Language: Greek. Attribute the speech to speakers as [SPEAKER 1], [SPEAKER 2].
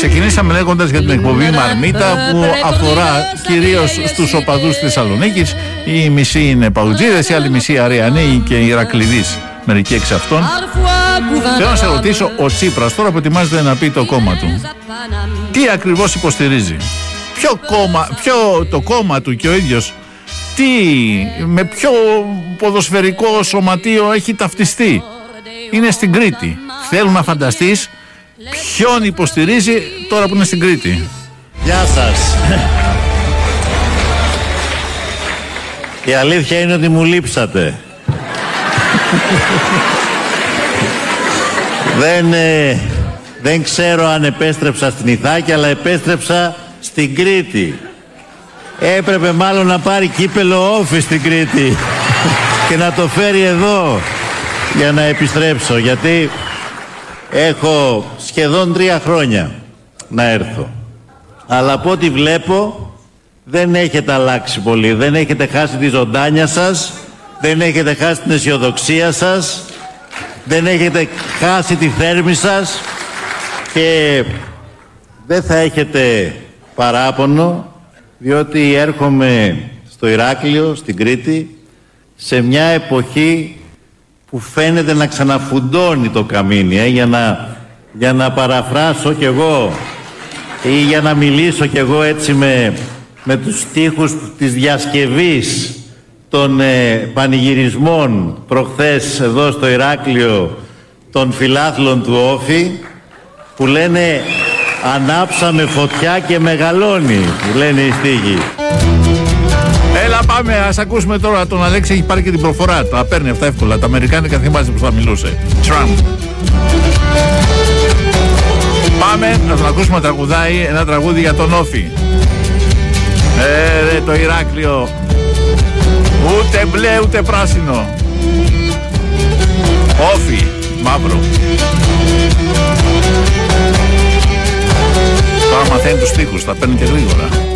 [SPEAKER 1] Ξεκινήσαμε λέγοντας για την εκπομπή Μαρμίτα, που αφορά κυρίως στους οπαδούς της Θεσσαλονίκης. Οι μισοί είναι παουτζίδες, οι άλλοι μισοί Αριανοί και Ηρακλειδείς, μερικοί εξ αυτών. Θέλω να σε ρωτήσω, ο Τσίπρας τώρα που ετοιμάζεται να πει το κόμμα του, τι ακριβώς υποστηρίζει? Το κόμμα του και ο ίδιος, με ποιο ποδοσφαιρικό σωματείο έχει ταυτιστεί? Είναι στην Κρήτη. Θέλω να φανταστείς ποιον υποστηρίζει τώρα που είναι στην Κρήτη.
[SPEAKER 2] Γεια σας. Η αλήθεια είναι ότι μου λείψατε. Δεν ξέρω αν επέστρεψα στην Ιθάκη, αλλά επέστρεψα στην Κρήτη. Έπρεπε μάλλον να πάρει κύπελο όφη στην Κρήτη και να το φέρει εδώ για να επιστρέψω, γιατί έχω σχεδόν 3 χρόνια να έρθω. Αλλά από ό,τι βλέπω δεν έχετε αλλάξει πολύ. Δεν έχετε χάσει τη ζωντάνια σας, δεν έχετε χάσει την αισιοδοξία σας, δεν έχετε χάσει τη θέρμη σας και δεν θα έχετε παράπονο, διότι έρχομαι στο Ηράκλειο, στην Κρήτη, σε μια εποχή που φαίνεται να ξαναφουντώνει το καμίνι, για να παραφράσω κι εγώ ή για να μιλήσω κι εγώ έτσι με τους στίχους της διασκευής των πανηγυρισμών προχθές εδώ στο Ηράκλειο των φιλάθλων του Όφη, που λένε «Ανάψαμε φωτιά και μεγαλώνει», λένε οι στίχοι.
[SPEAKER 1] Έλα πάμε, ας ακούσουμε τώρα τον Αλέξη, έχει πάρει και την προφορά, τα παίρνει αυτά εύκολα, τα αμερικάνικα, θυμάσαι που θα μιλούσε. Τραμπ. Πάμε να τον ακούσουμε να τραγουδάει ένα τραγούδι για τον Όφη. Το Ηράκλειο, ούτε μπλε ούτε πράσινο. Όφη, μαύρο. Τώρα μαθαίνει τους στίχους, τα παίρνει και γρήγορα.